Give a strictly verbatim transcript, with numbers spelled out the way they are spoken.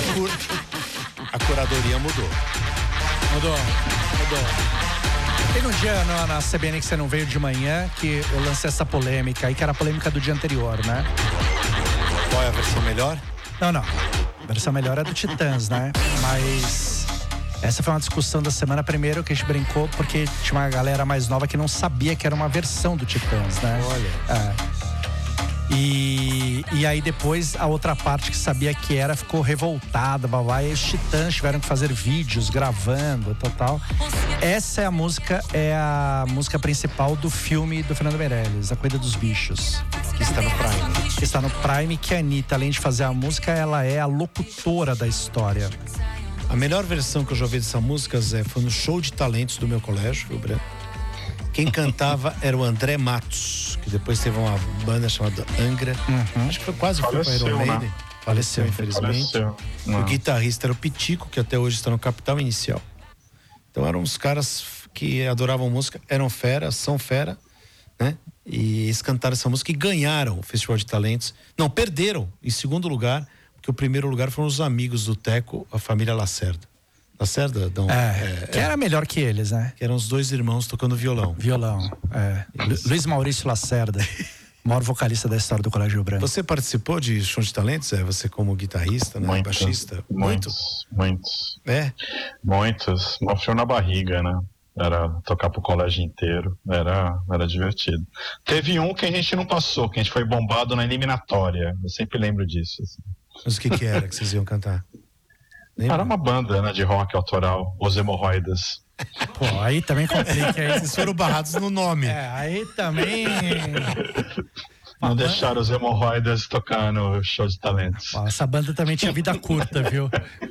cur... a curadoria mudou. Mudou, mudou. Tem um dia na, na C B N que você não veio de manhã que eu lancei essa polêmica aí, que era a polêmica do dia anterior, né? Qual é a versão melhor? Não, não. A versão melhor é do Titãs, né? Mas essa foi uma discussão da semana. Primeiro que a gente brincou porque tinha uma galera mais nova que não sabia que era uma versão do Titãs, né? Olha. É. E, e aí depois a outra parte que sabia que era ficou revoltada, babá, e os Titãs tiveram que fazer vídeos gravando, total. Essa é a música, é a música principal do filme do Fernando Meirelles, A Corrida dos Bichos, Que está no Prime. que está no Prime, que a Anitta, além de fazer a música, ela é a locutora da história. A melhor versão que eu já ouvi dessa música, Zé, foi no show de talentos do meu colégio, Rio Branco. Quem cantava era o André Matos, que depois teve uma banda chamada Angra. Uhum. Acho que foi quase foi para Faleceu, Iron Maiden. né? Faleceu, infelizmente. Faleceu. O guitarrista era o Pitico, que até hoje está no Capital Inicial. Então eram uns caras que adoravam música, eram fera, são fera, né? E eles cantaram essa música e ganharam o Festival de Talentos. Não, perderam em segundo lugar, porque o primeiro lugar foram os amigos do Teco, a família Lacerda. Lacerda? Não, É, é, que era melhor que eles, né? que eram os dois irmãos tocando violão. Violão, é. Lu- Luiz Maurício Lacerda, maior vocalista da história do Colégio Rio Branco. Você participou de show de talentos, é? Você como guitarrista, né? Muitos, Baixista? muitos, muitos, É? muitos. Uma frio na barriga, né? Era tocar pro colégio inteiro, era, era divertido. Teve um que a gente não passou, que a gente foi bombado na eliminatória. Eu sempre lembro disso. Assim. Mas o que que era que vocês iam cantar? Lembra? Era uma banda, né, de rock autoral, Os Hemorroidas. Pô, aí também complica, aí. Vocês foram barrados no nome. É, aí também. Não deixaram os Hemorroidas tocar no show de talentos. Ó, essa banda também tinha vida curta, viu?